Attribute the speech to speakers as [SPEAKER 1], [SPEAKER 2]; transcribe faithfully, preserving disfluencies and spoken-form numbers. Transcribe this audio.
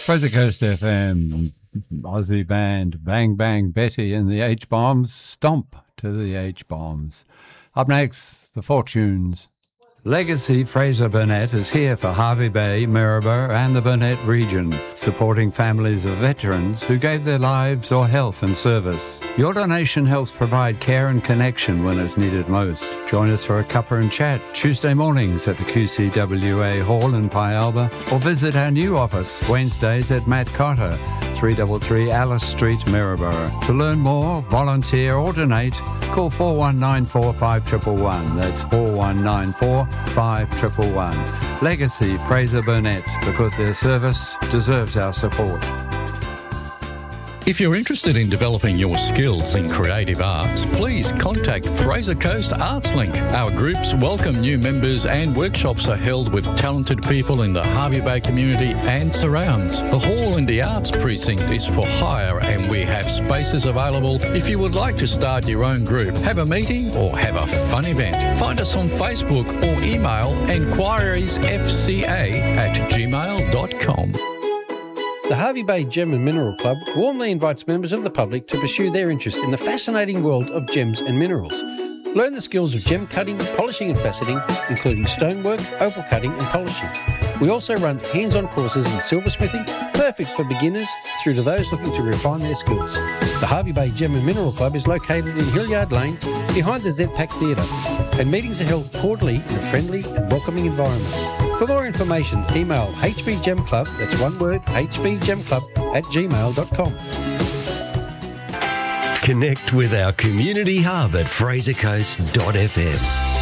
[SPEAKER 1] Fraser Coast F M, Aussie band Bang Bang Betty and the H-Bombs. Stomp to the H-Bombs. Up next, the Fortunes. Legacy Fraser Burnett is here for Hervey Bay, Maryborough and the Burnett region, supporting families of veterans who gave their lives or health in service. Your donation helps provide care and connection when it's needed most. Join us for a cuppa and chat Tuesday mornings at the Q C W A Hall in Pyalba, or visit our new office Wednesdays at Matt Cotter, three thirty-three Alice Street, Maryborough. To learn more, volunteer or donate, call four one nine four, five one one one. That's four one nine four, five one one one. Legacy Fraser Burnett, because their service deserves our support.
[SPEAKER 2] If you're interested in developing your skills in creative arts, please contact Fraser Coast Arts Link. Our groups welcome new members and workshops are held with talented people in the Hervey Bay community and surrounds. The hall in the Arts Precinct is for hire and we have spaces available if you would like to start your own group, have a meeting or have a fun event. Find us on Facebook or email enquiriesfca at gmail dot com.
[SPEAKER 3] The Hervey Bay Gem and Mineral Club warmly invites members of the public to pursue their interest in the fascinating world of gems and minerals. Learn the skills of gem cutting, polishing and faceting, including stonework, opal cutting and polishing. We also run hands-on courses in silversmithing, perfect for beginners through to those looking to refine their skills. The Hervey Bay Gem and Mineral Club is located in Hilliard Lane, behind the Z PAC Theatre, and meetings are held quarterly in a friendly and welcoming environment. For more information, email hbgemclub, that's one word, hbgemclub at gmail dot com.
[SPEAKER 4] Connect with our community hub at fraser coast dot f m.